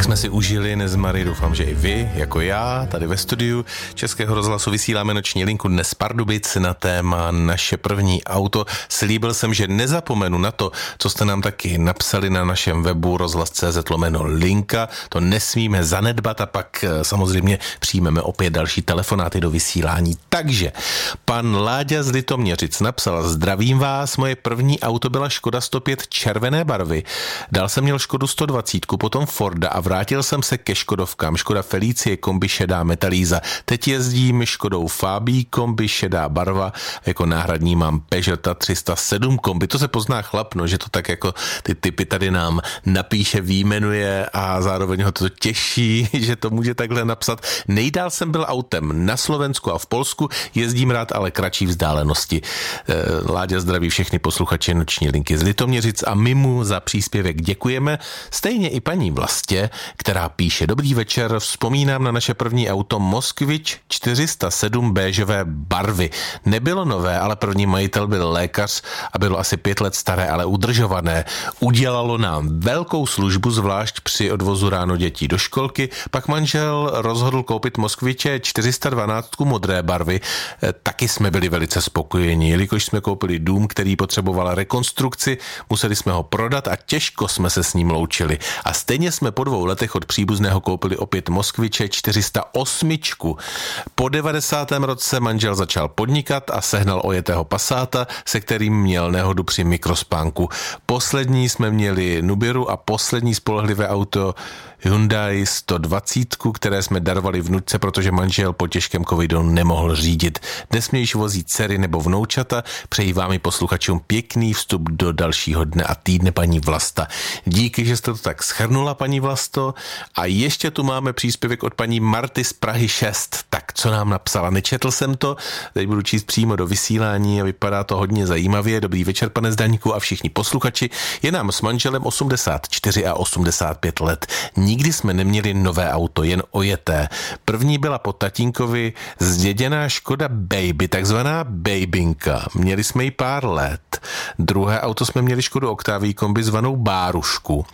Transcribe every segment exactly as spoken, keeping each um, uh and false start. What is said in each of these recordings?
Tak jsme si užili Nezmary, doufám, že i vy, jako já, tady ve studiu Českého rozhlasu vysíláme noční linku dnes z Pardubic na téma naše první auto. Slíbil jsem, že nezapomenu na to, co jste nám taky napsali na našem webu rozhlas tečka cé zet lomeno linka. To nesmíme zanedbat a pak samozřejmě přijmeme opět další telefonáty do vysílání. Takže pan Láďa z Litoměřic napsal: zdravím vás, moje první auto byla Škoda sto pět červené barvy. Dál jsem měl Škodu sto dvacet, potom Forda a vrátil jsem se ke Škodovkám. Škoda Felicie, kombi šedá Metalíza. Teď jezdím Škodou Fabí, kombi šedá barva. Jako náhradní mám Peugeota tři sta sedm kombi. To se pozná chlap, no, že to tak jako ty typy tady nám napíše, výjmenuje a zároveň ho to těší, že to může takhle napsat. Nejdál jsem byl autem na Slovensku a v Polsku, jezdím rád, ale kratší vzdálenosti. Láďa zdraví všechny posluchače noční linky z Litoměřic a my mu za příspěvek děkujeme. Stejně i paní Vlastě, která píše: dobrý večer, vzpomínám na naše první auto Moskvič čtyři sta sedm béžové barvy. Nebylo nové, ale první majitel byl lékař a bylo asi pět let staré, ale udržované. Udělalo nám velkou službu, zvlášť při odvozu ráno dětí do školky. Pak manžel rozhodl koupit Moskviče čtyři sta dvanáct modré barvy. Taky jsme byli velice spokojeni, jelikož jsme koupili dům, který potřeboval rekonstrukci, museli jsme ho prodat a těžko jsme se s ním loučili. A stejně jsme po dvou letech od příbuzného koupili opět Moskviče čtyři sta osm. Po devadesátém roce manžel začal podnikat a sehnal ojetého Passáta, se kterým měl nehodu při mikrospánku. Poslední jsme měli Nubiru a poslední spolehlivé auto Hyundai sto dvacet, které jsme darovali vnučce, protože manžel po těžkém covidu nemohl řídit. Dnes mě již vozí dcery nebo vnoučata. Přeji vám i posluchačům pěkný vstup do dalšího dne a týdne, paní Vlasta. Díky, že jste to tak shrnula, paní Vlasto. A ještě tu máme příspěvek od paní Marty z Prahy šest. Tak co nám napsala? Nečetl jsem to, teď budu číst přímo do vysílání a vypadá to hodně zajímavě. Dobrý večer, pane Zdaňku a všichni posluchači. Je nám s manželem osmdesát čtyři a osmdesát pět let. Nikdy jsme neměli nové auto, jen ojeté. První byla po tatínkovi zděděná Škoda Baby, takzvaná babynka. Měli jsme ji pár let. Druhé auto jsme měli Škodu Octavii kombi zvanou Bárušku.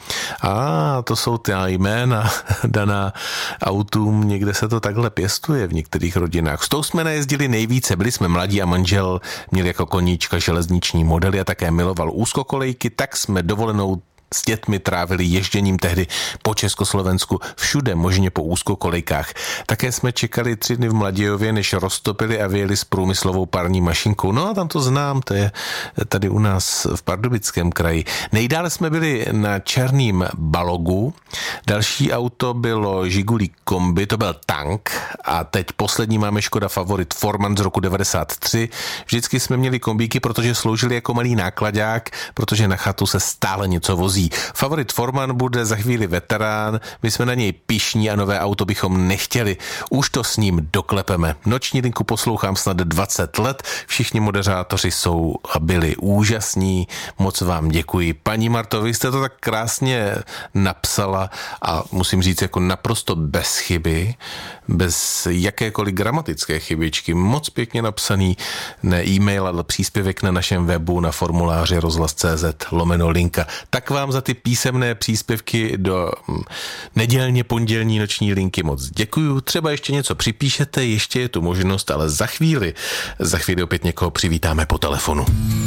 A to jsou ty jména daná autům, někde se to takhle pěstuje v některých rodinách. S tou jsme najezdili nejvíce, byli jsme mladí a manžel měl jako koníčka železniční modely a také miloval úzkokolejky, tak jsme dovolenou s dětmi trávili ježděním tehdy po Československu, všude možně po úzkokolejkách. Také jsme čekali tři dny v Mladějově, než roztopili a vyjeli s průmyslovou parní mašinkou. No a tam to znám, to je tady u nás v Pardubickém kraji. Nejdále jsme byli na Černým Balogu. Další auto bylo Žigulí kombi, to byl tank a teď poslední máme Škoda Favorit Forman z roku devadesát tři. Vždycky jsme měli kombíky, protože sloužili jako malý nákladák, protože na chatu se stále něco vozí. Favorit Forman bude za chvíli veterán, my jsme na něj pyšní a nové auto bychom nechtěli. Už to s ním doklepeme. Noční linku poslouchám snad dvacet let, všichni moderátoři jsou a byli úžasní, moc vám děkuji. Paní Marto, vy jste to tak krásně napsala a musím říct jako naprosto bez chyby, bez jakékoliv gramatické chybičky, moc pěkně napsaný, ne e-mail, ale příspěvek na našem webu na formuláři rozhlas tečka cé zet lomeno linka. Tak vám za ty písemné příspěvky do nedělně pondělní noční linky moc děkuju. Třeba ještě něco připíšete, ještě je tu možnost, ale za chvíli, za chvíli opět někoho přivítáme po telefonu.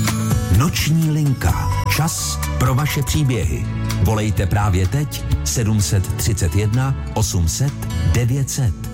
Noční linka. Čas pro vaše příběhy. Volejte právě teď sedm set třicet jedna osm set devět set.